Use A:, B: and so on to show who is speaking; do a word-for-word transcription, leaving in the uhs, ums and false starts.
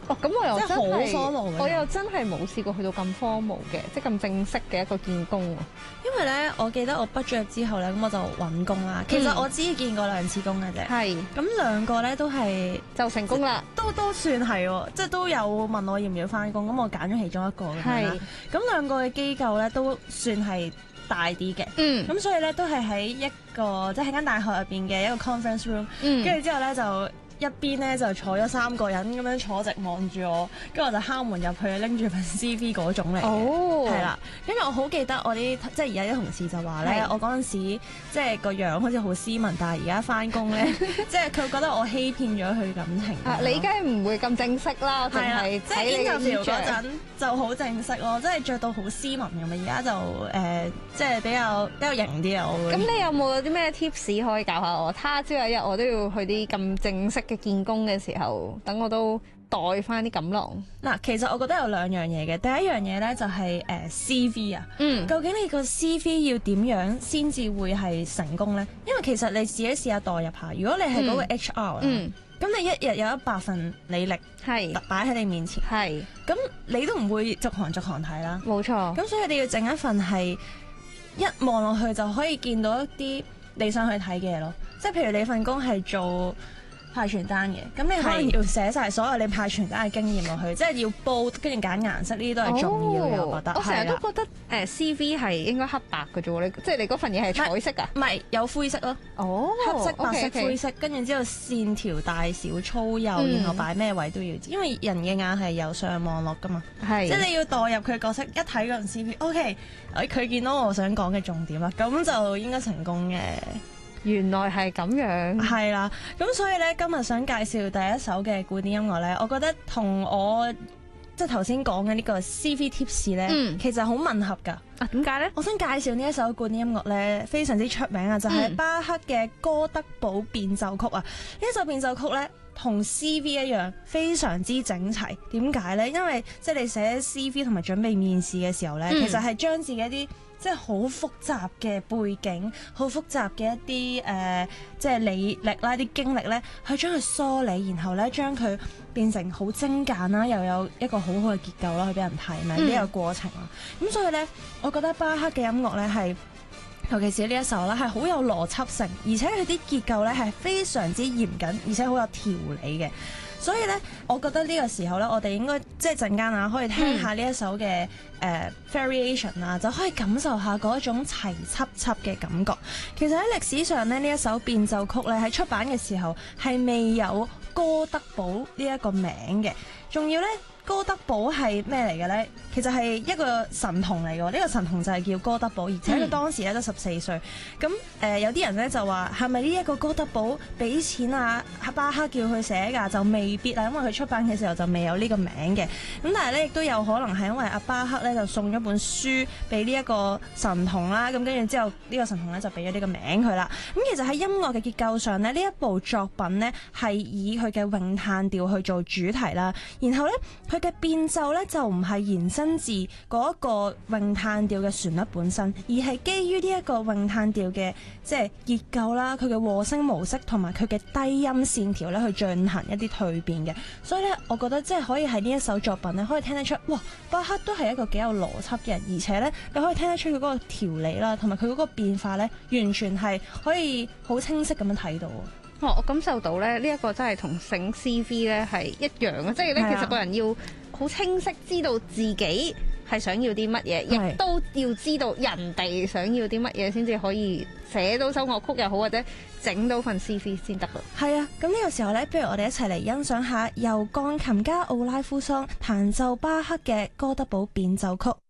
A: 哦，咁我又
B: 即係
A: 真係
B: 好荒謬嘅
A: 我又真係冇試過去到咁荒謬嘅，即係咁正式嘅一個見工喎。
B: 因為咧，我記得我畢咗業之後咧，咁我就揾工啦。其實我只見過兩次工嘅啫。
A: 係
B: 咁兩個咧都係
A: 就成功啦。
B: 都都算係喎，即係都有問我要唔要翻工，咁我揀咗其中一個咁樣啦。咁兩個嘅機構咧都算係大啲嘅，
A: 嗯，
B: 咁所以咧都係喺一個即係喺間大學入邊嘅一個 conference room，
A: 嗯，
B: 跟住之後咧就一邊咧就坐咗三個人咁樣坐直望住我，跟住我就敲門入去拎住份 C V 嗰種嚟嘅，
A: 哦，
B: 係啦。跟住我好記得我啲即係而家啲同事就話咧，我嗰陣時即係個樣好似好斯文，但係而家翻工咧，即係佢覺得我欺騙咗佢感情。
A: 啊，你梗係唔會咁正式啦，淨係
B: 即係 interview 嗰陣就好正式咯，即係着到好斯文咁啊！而家就誒、呃，即係比較比較型啲啊！我會。
A: 咁你有冇啲咩 tips 可以教下我？他朝有一日我都要去啲咁正式嘅見工嘅時候，等我都帶翻啲錦囊。
B: 嗱，其實我覺得有兩樣嘢嘅。第一樣嘢咧就係誒 C V 啊，
A: 嗯，
B: 究竟你個 C V 要點樣先至會係成功咧？因為其實你自己試下代入下，如果你係嗰個 H R，
A: 嗯，
B: 咁你一日有一百份履歷
A: 係
B: 擺喺你面前，
A: 係，
B: 咁你都唔會逐行逐行睇啦。
A: 冇錯。
B: 咁所以你要整一份係一望落去就可以見到一啲你想去睇嘅嘢咯。即係譬如你份工係做派傳單嘅，咁你可能要寫晒所有你派傳單嘅經驗落去，即係要報，跟住揀顏色，呢啲都係重要嘅。我覺得。
A: 我成日都覺得誒 C V 係應該黑白嘅啫喎，你即係你嗰份嘢係彩色㗎？
B: 唔係，有灰色咯。
A: 哦，
B: 黑色、白色、
A: okay, okay.
B: 灰色，跟住之後線條大小粗幼，然後擺咩位都要知，因為人嘅眼係由上望落㗎嘛。
A: 係。
B: 即係你要代入佢角色，一睇嗰陣 C V，OK，佢見到我想講嘅重點啦，咁就應該成功嘅。
A: 原來係咁樣，
B: 係啦，咁所以咧今日想介紹第一首嘅古典音樂咧，我覺得同我即係頭先講嘅呢個 C V tips 咧，嗯、其實好吻合㗎。
A: 啊，點解咧？
B: 我想介紹呢一首古典音樂咧，非常之出名啊，就係、是、巴赫嘅哥德堡變奏曲啊。呢、嗯、一首變奏曲咧，同 C V 一樣，非常之整齊。點解咧？因為即係你寫 C V 同埋準備面試嘅時候咧，嗯、其實係將自己一啲即係好複雜嘅背景、好複雜嘅一啲誒、呃，即係履歷啦、啲經歷咧，去將佢梳理，然後咧將佢變成好精簡啦，又有一個好好嘅結構啦，去俾人睇咪呢個過程啦。咁、嗯、所以咧，我覺得巴赫嘅音樂咧係，尤其是呢一首啦，係好有邏輯性，而且佢啲結構咧係非常之嚴謹，而且好有條理嘅。所以咧，我覺得呢個時候咧，我哋應該即係陣間啊，可以聽下呢一首嘅誒、呃、variation 啊，就可以感受下嗰一種齊輯輯嘅感覺。其實喺歷史上咧，呢一首變奏曲咧喺出版嘅時候係未有哥德堡呢一個名嘅，仲要咧。哥德堡係咩嚟嘅咧？其實係一個神童嚟嘅，呢、這個神童就係叫哥德堡，而且佢當時咧得十四歲。咁誒、呃、有啲人咧就話係咪呢一個哥德堡俾錢啊巴赫叫佢寫㗎？就未必啦，因為佢出版嘅時候就未有呢個名嘅。咁但係咧亦都有可能係因為阿巴赫咧就送咗本書俾呢一個神童啦，咁跟住之後呢個神童咧就俾咗呢個名佢啦。咁其實喺音樂嘅結構上咧，呢一部作品咧係以佢嘅詠嘆調去做主題啦，然後咧佢嘅變奏咧就唔係延伸自嗰一個詠嘆調嘅旋律本身，而係基於呢一個詠嘆調嘅即係結構啦，佢嘅和聲模式同埋佢嘅低音線條咧去進行一啲蛻變嘅。所以咧，我覺得即係可以喺呢一首作品咧，可以聽得出，哇！巴赫都係一個幾有邏輯嘅人，而且咧你可以聽得出佢嗰個條理啦，同埋佢嗰個變化咧，完全係可以好清晰咁樣睇到。
A: 哦，我感受到咧，呢、這、一個真係同醒 C V 咧係一樣嘅，即係咧其實個人要好清晰知道自己係想要啲乜嘢，亦都要知道人哋想要啲乜嘢，先至可以寫到首樂曲又好，或者整到份 C V 先得咯。
B: 係啊，咁呢個時候咧，不如我哋一齊嚟欣賞下由鋼琴家奧拉夫桑彈奏巴赫嘅哥德堡變奏曲。